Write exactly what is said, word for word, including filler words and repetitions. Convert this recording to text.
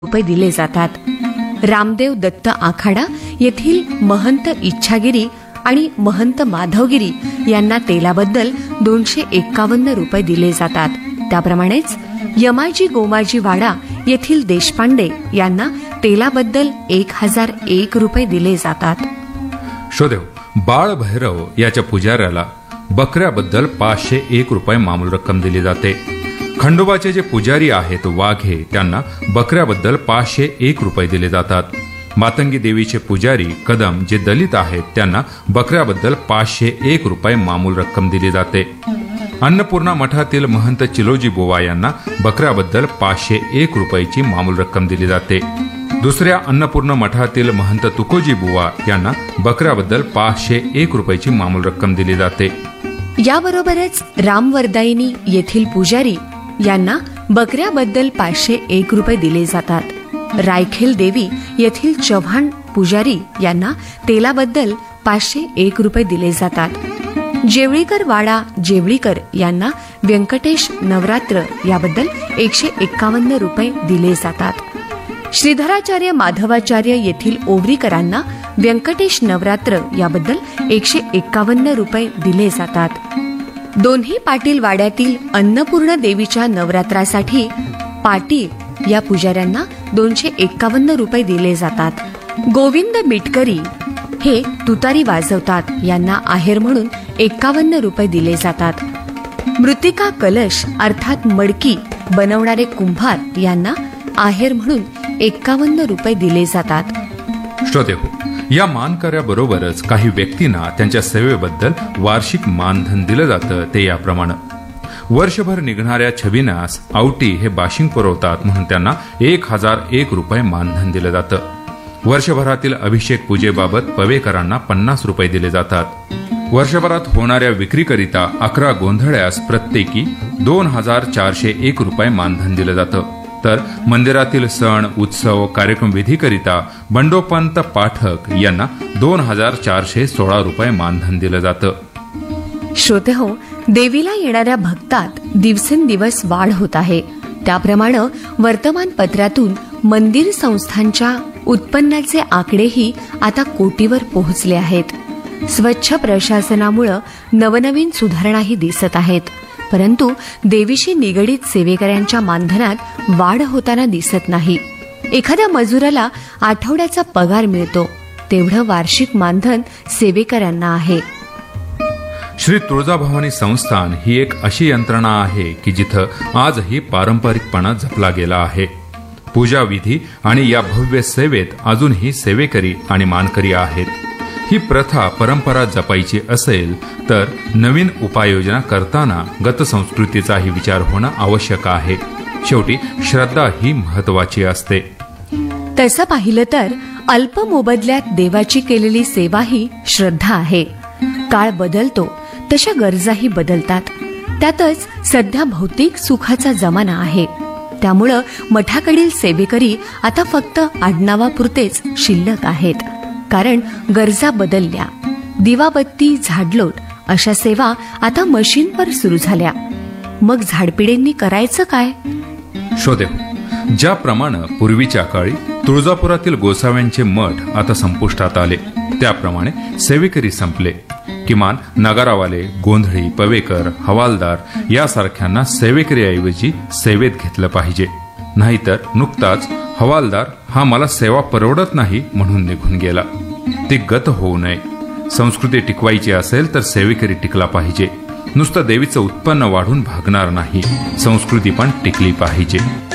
रुपये दिले जातात. रामदेव दत्त आखाडा येथील महंत इच्छागिरी आणि महंत माधवगिरी यांना तेलाबद्दल दोनशे एक्कावन्न रुपये दिले जातात. त्याप्रमाणेच यमाजी गोमाजी वाडा येथील देशपांडे यांना तेलाबद्दल एक हजार एक रुपये दिले जातात. शोदेव बाळ भैरव याच्या पुजाऱ्याला बकऱ्याबद्दल पाचशे एक रुपये मामूल रक्कम दिली जाते. खंडोबाचे जे पुजारी आहेत वाघे त्यांना बकऱ्याबद्दल पाचशे एक रुपये दिले जातात. मातंगी देवीचे पुजारी कदम जे दलित आहेत त्यांना बकऱ्याबद्दल पाचशे एक रुपये मामूल रक्कम दिली जाते. अन्नपूर्णा मठातील महंत चिलोजी बुवा यांना बकऱ्याबद्दल पाचशे एक रुपयाची मामूल रक्कम दिली जाते. दुसऱ्या अन्नपूर्ण मठातील महंत तुकोजी बुवा यांना बकऱ्याबद्दल पाचशे एक रुपयाची मामूल रक्कम दिली जाते. याबरोबरच रामवरदायिनी येथील पुजारी यांना बकऱ्याबद्दल पाचशे एक रुपये दिले जातात. रायखेल देवी येथील चव्हाण पुजारी यांना तेलाबद्दल पाचशे एक रुपये दिले जातात. जेवळीकर वाडा जेवळीकर यांना व्यंकटेश नवरात्र याबद्दल एकशे एक्कावन्न रुपये दिले जातात. श्रीधराचार्य माधवाचार्य येथील ओवरीकरांना व्यंकटेश नवरात्र याबद्दल एकशे एक्कावन्न रुपये दिले जातात. दोन्ही पाटील वाड्यातील अन्नपूर्ण देवीच्या नवरात्रासाठी पाटील या पुजाऱ्यांना दोनशे एक्कावन्न रुपये दिले जातात. गोविंद मिटकरी हे तुतारी वाजवतात यांना आहेर म्हणून एक्कावन्न रुपये दिले जातात. मृतिका कलश अर्थात मडकी बनवणारे कुंभार यांना आहेर म्हणून एक्कावन्न रुपये दिले जातात. श्रोते हो, या मानकऱ्याबरोबरच काही व्यक्तींना त्यांच्या सेवेबद्दल वार्षिक मानधन दिलं जातं. ते याप्रमाणे वर्षभर निघणाऱ्या छबिनास आवटी हे बाशिंग पुरवतात म्हणून त्यांना एक हजार एक रुपये मानधन दिलं जातं. वर्षभरातील अभिषेक पूजेबाबत पवेकरांना पन्नास रुपये दिले जातात. वर्षभरात होणाऱ्या विक्रीकरिता अकरा गोंधळ्यास प्रत्येकी दोन हजार चारशे एक रुपये मानधन दिलं जातं. तर मंदिरातील सण उत्सव कार्यक्रम विधीकरिता बंडोपंत पाठक यांना दोन हजार चारशे सोळा रुपये मानधन दिलं जातं. श्रोते हो, देवीला येणाऱ्या भक्तात दिवसेंदिवस वाढ होत आहे. त्याप्रमाणे वर्तमानपत्रातून मंदिर संस्थांच्या उत्पन्नाचे आकडेही आता कोटीवर पोहोचले आहेत. स्वच्छ प्रशासनामुळे नवनवीन सुधारणाही दिसत आहेत. परंतु देवीशी निगडीत सेवेकऱ्यांच्या मानधनात वाढ होताना दिसत नाही. एखाद्या मजुराला आठवड्याचा पगार मिळतो तेवढं वार्षिक मानधन सेवेकऱ्यांना आहे. श्री तुळजाभवानी संस्थान ही एक अशी यंत्रणा आहे की जिथं आजही पारंपरिकपणा जपला गेला आहे. पूजा विधी आणि या भव्य सेवेत अजूनही सेवेकरी आणि मानकरी आहेत. ही प्रथा परंपरा जपायची असेल तर नवीन उपाययोजना करताना गतसंस्कृतीचाही विचार होणं आवश्यक आहे. शेवटी श्रद्धा ही महत्वाची असते. तसं पाहिलं तर अल्प मोबदल्यात देवाची केलेली सेवा ही श्रद्धा आहे. काळ बदलतो तशा गरजाही बदलतात. त्यातच सध्या भौतिक सुखाचा जमाना आहे. त्यामुळं मठाकडील सेवेकरी आता फक्त आडनावापुरतेच शिल्लक आहेत. कारण गरजा बदलल्या. दिवाबत्ती झाडलोट अशा सेवा आता मशीनवर सुरू झाल्या. मग झाडपिडेंनी करायचं काय? शोधे, ज्याप्रमाणे पूर्वीच्या काळी तुळजापुरातील गोसाव्यांचे मठ आता संपुष्टात आले त्याप्रमाणे सेवेकरी संपले. किमान नगारावाले, गोंधळी, पवेकर, हवालदार यासारख्यांना सेवेकरीऐवजी सेवेत घेतलं पाहिजे. नाहीतर नुकताच हवालदार हा मला सेवा परवडत नाही म्हणून निघून गेला. ती गत होऊ नये. संस्कृती टिकवायची असेल तर सेवेकरी टिकला पाहिजे. नुसतं देवीचं उत्पन्न वाढून भागणार नाही. संस्कृती पण टिकली पाहिजे.